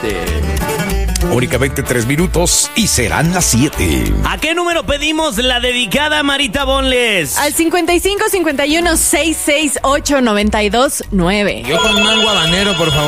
7. Únicamente 3 minutos y serán las 7. ¿A qué número pedimos la dedicada, Marita Bonles? Al 55 51 668 92 9. Yo con mango habanero, por favor.